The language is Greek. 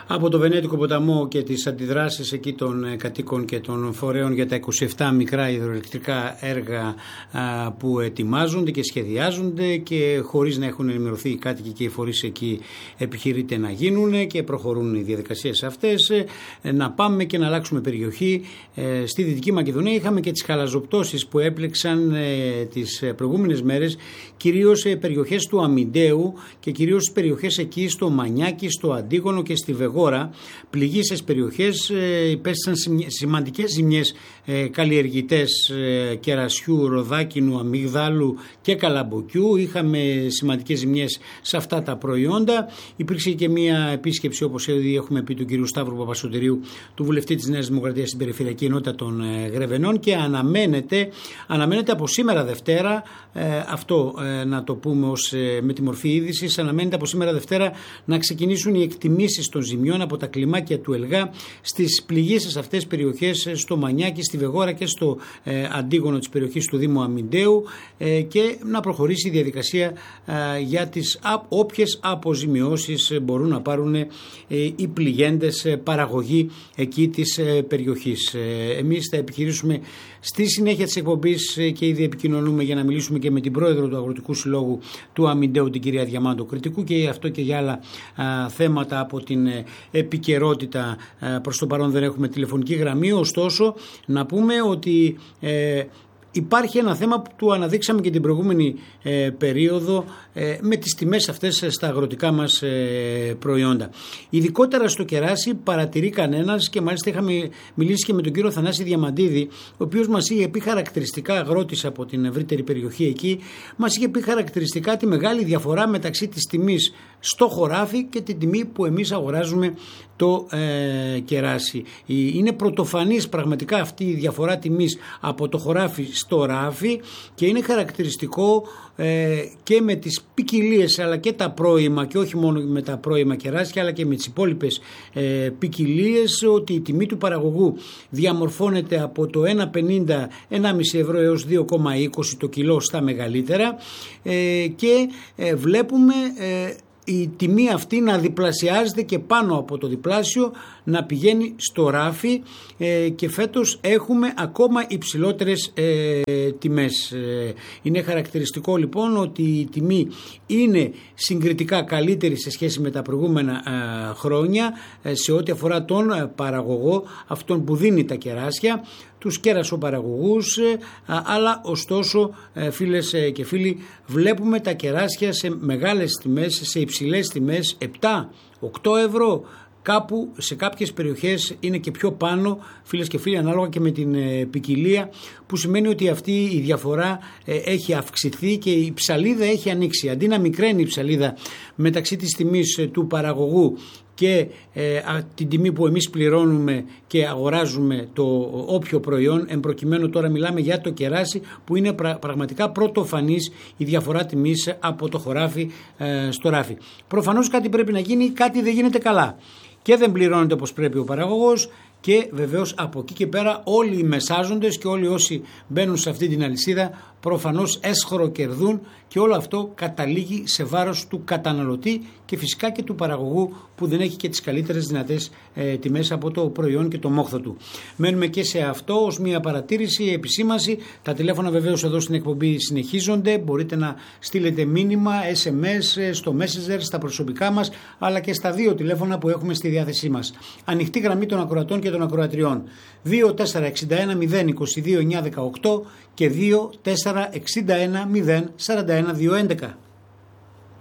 Από το Βενέτικο ποταμό και τις αντιδράσεις εκεί των κατοίκων και των φορέων για τα 27 μικρά υδροελεκτρικά έργα που ετοιμάζονται και σχεδιάζονται και χωρίς να έχουν ενημερωθεί οι κάτοικοι και οι φορείς εκεί επιχειρείται να γίνουν και προχωρούν οι διαδικασίες αυτές, να πάμε και να αλλάξουμε περιοχή. Στη Δυτική Μακεδονία είχαμε και τις χαλαζοπτώσεις που έπληξαν τις προηγούμενες μέρες, κυρίως σε περιοχές του Αμιντέου και κυρίως στις περιοχές εκεί στο Μανιάκι, στο Αντίγωνο και στη Βεγόρα. Πληγήσεις περιοχές, υπέστησαν σημαντικές ζημιές καλλιεργητές κερασιού, ροδάκινου, αμυγδάλου και καλαμποκιού. Είχαμε σημαντικές ζημιές σε αυτά τα προϊόντα. Υπήρξε και μια επίσκεψη, όπως ήδη έχουμε πει, του κ. Σταύρου Παπασωτηρίου, του βουλευτή της Νέας Δημοκρατίας στην Περιφερειακή Ενότητα των Γρεβενών, και αναμένεται από σήμερα Δευτέρα, αυτό να το πούμε με τη μορφή είδησης, αναμένεται από σήμερα Δευτέρα να ξεκινήσουν οι εκτιμήσεις των ζημιών από τα κλιμάκια του ΕΛΓΑ στις πληγήσεις αυτές περιοχές, στο Μανιάκι, στη Βεγόρα και στο Αντίγωνο της περιοχής του Δήμου Αμιντέου, και να προχωρήσει η διαδικασία για τις όποιες αποζημιώσεις μπορούν να πάρουν οι πληγέντες παραγωγή εκεί της περιοχής. Εμείς θα επιχειρήσουμε στη συνέχεια της εκπομπής και ήδη επικοινωνούμε για να μιλήσουμε και με την πρόεδρο του Αγροτικού Συλλόγου του Αμιντέου, την κυρία Διαμάντο Κρητικού, και αυτό και για άλλα θέματα από την επικαιρότητα. Προς το παρόν δεν έχουμε τηλεφωνική γραμμή, ωστόσο να πούμε ότι υπάρχει ένα θέμα που του αναδείξαμε και την προηγούμενη περίοδο με τις τιμές αυτές στα αγροτικά μας προϊόντα. Ειδικότερα στο κεράσι παρατηρεί κανένας, και μάλιστα είχαμε μιλήσει και με τον κύριο Θανάση Διαμαντίδη, ο οποίος μας είχε πει χαρακτηριστικά, αγρότης από την ευρύτερη περιοχή εκεί, μας είχε πει χαρακτηριστικά τη μεγάλη διαφορά μεταξύ της τιμής στο χωράφι και την τιμή που εμείς αγοράζουμε το κεράσι. Είναι πρωτοφανής πραγματικά αυτή η διαφορά τιμής από το χωράφι στο ράφι, και είναι χαρακτηριστικό και με τις ποικιλίες αλλά και τα πρώιμα, και όχι μόνο με τα πρώιμα κεράσια αλλά και με τις υπόλοιπες ποικιλίες, ότι η τιμή του παραγωγού διαμορφώνεται από το 1,50, 1,5 ευρώ έως 2,20 το κιλό στα μεγαλύτερα, και βλέπουμε η τιμή αυτή να διπλασιάζεται και πάνω από το διπλάσιο να πηγαίνει στο ράφι, και φέτος έχουμε ακόμα υψηλότερες τιμές. Είναι χαρακτηριστικό λοιπόν ότι η τιμή είναι συγκριτικά καλύτερη σε σχέση με τα προηγούμενα χρόνια σε ό,τι αφορά τον παραγωγό, αυτόν που δίνει τα κεράσια, τους κερασοπαραγωγούς, αλλά ωστόσο φίλες και φίλοι, βλέπουμε τα κεράσια σε μεγάλες τιμές, σε υψηλές τιμές, 7-8 ευρώ, κάπου σε κάποιες περιοχές είναι και πιο πάνω, φίλες και φίλοι, ανάλογα και με την ποικιλία, που σημαίνει ότι αυτή η διαφορά έχει αυξηθεί και η ψαλίδα έχει ανοίξει. Αντί να μικραίνει η ψαλίδα μεταξύ της τιμής του παραγωγού και την τιμή που εμείς πληρώνουμε και αγοράζουμε το όποιο προϊόν, εμπροκειμένου τώρα μιλάμε για το κεράσι, που είναι πραγματικά πρωτοφανής η διαφορά τιμής από το χωράφι στο ράφι. Προφανώς κάτι πρέπει να γίνει, κάτι δεν γίνεται καλά και δεν πληρώνεται όπως πρέπει ο παραγωγός, και βεβαίως από εκεί και πέρα όλοι οι μεσάζοντες και όλοι όσοι μπαίνουν σε αυτή την αλυσίδα προφανώς έσχρο κερδούν, και όλο αυτό καταλήγει σε βάρος του καταναλωτή και φυσικά και του παραγωγού, που δεν έχει και τις καλύτερες δυνατές τιμές από το προϊόν και το μόχθο του. Μένουμε και σε αυτό ως μια παρατήρηση, επισήμανση. Τα τηλέφωνα βεβαίως εδώ στην εκπομπή συνεχίζονται. Μπορείτε να στείλετε μήνυμα, SMS, στο Messenger, στα προσωπικά μας, αλλά και στα δύο τηλέφωνα που έχουμε στη διάθεσή μας. Ανοιχτή γραμμή των ακροατών και των ακροατριών 2461 022 918 και 2461 041 211.